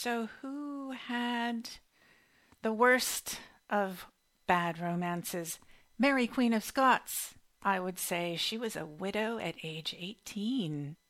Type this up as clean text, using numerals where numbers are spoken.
So, who had the worst of bad romances? Mary, Queen of Scots. I would say she was a widow at age 18.